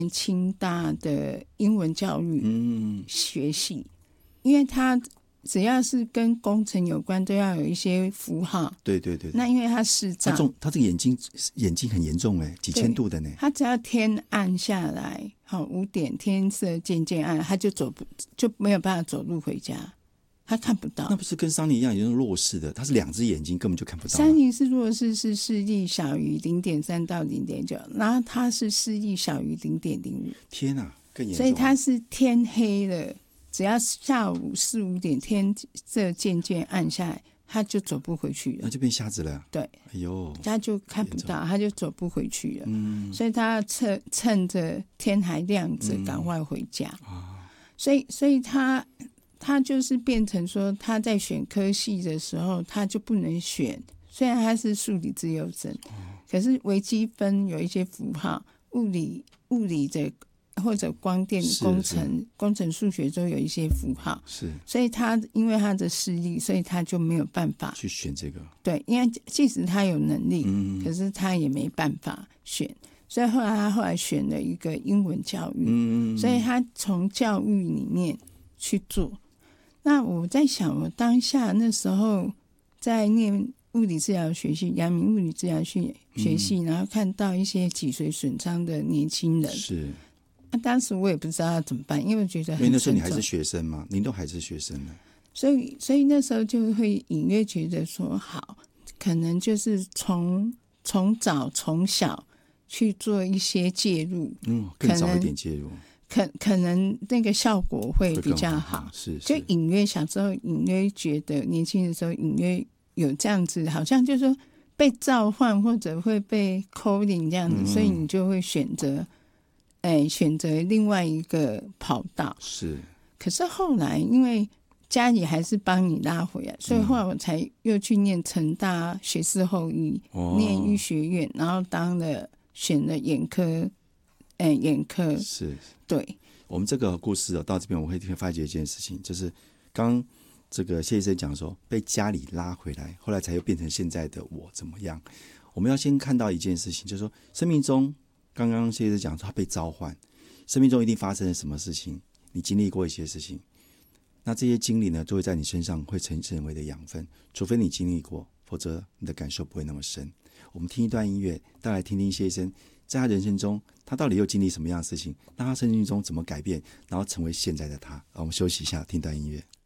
清大的英文教育学系，因为他只要是跟工程有关都要有一些符号。 对对对。 那因为他视障， 他这个眼睛很严重哎，几千度的呢。 他只要天暗下来，5点天色渐渐暗，他就没有办法走路回家，他看不到。 那不是跟桑尼一样有弱视的？他是2只眼睛根本就看不到。 桑尼是弱视，是视力小于 0.3 到 0.9， 然后他是视力小于 0.05。 天啊，更严重。 所以他是天黑了，只要下午4、5点天色渐渐暗下来，他就走不回去了， 那就变瞎子了。 对， 哎呦， 他就看不到，他就走不回去了。所以他要趁着天还亮着赶快回家。所以他就是变成说，他在选科系的时候，他就不能选。虽然他是数理自由生，可是微积分有一些符号，物理的或者光电工程数学都有一些符号， 是， 所以他因为他的视力，所以他就没有办法去选这个。 对，因为即使他有能力，可是他也没办法选，所以他后来选了一个英文教育，所以他从教育里面去做。那我在想，我当下那时候在念物理治疗学系，阳明物理治疗学系，然后看到一些脊髓损伤的年轻人， 是。 当时我也不知道要怎么办，因为我觉得很沉重。 因为那时候你还是学生嘛，您都还是学生呢， 所以那时候就会隐约觉得说，好，可能就是从小去做一些介入， 更早一点介入， 可能那个效果会比较好。 是， 就隐约小时候隐约觉得，年轻的时候隐约有这样子，好像就是说被召唤或者会被 calling 这样子，所以你就会选择另外一个跑道。 是。 可是后来因为家里还是帮你拉回来，所以后来我才又去念成大学士后医，念医学院，然后选了眼科。 是。 对。 我们这个故事到这边我会发觉一件事情，就是刚这个谢医生讲说被家里拉回来，后来才又变成现在的我怎么样。我们要先看到一件事情，就是说生命中刚刚谢医生讲说他被召唤，生命中一定发生了什么事情，你经历过一些事情，那这些经历呢，就会在你身上会成为的养分，除非你经历过，否则你的感受不会那么深。我们听一段音乐，再来听听谢医生在他人生中他到底又经历什么样的事情，那他生命中怎么改变，然后成为现在的他。我们休息一下，听段音乐。